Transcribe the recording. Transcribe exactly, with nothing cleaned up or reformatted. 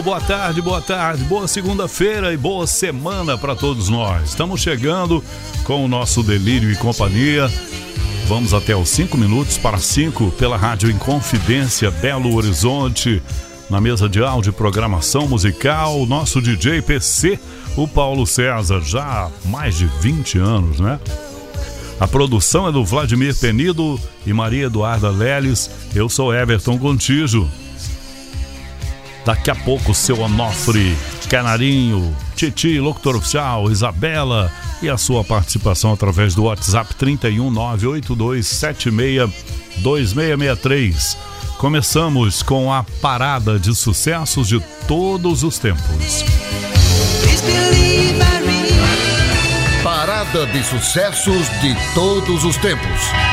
Boa tarde, boa tarde, boa segunda-feira e boa semana para todos nós. Estamos chegando com o nosso Delírio e Companhia. Vamos até os cinco minutos para cinco pela Rádio Inconfidência, Belo Horizonte. Na mesa de áudio e programação musical, o nosso D J P C, o Paulo César, já há mais de vinte anos, né? A produção é do Vladimir Penido e Maria Eduarda Leles. Eu sou Everton Gontijo. Daqui a pouco, seu Onofre, Canarinho, Titi, locutor oficial, Isabela e a sua participação através do WhatsApp trinta e um, nove oito dois sete seis dois seis seis três. Começamos com a parada de sucessos de todos os tempos. Parada de sucessos de todos os tempos.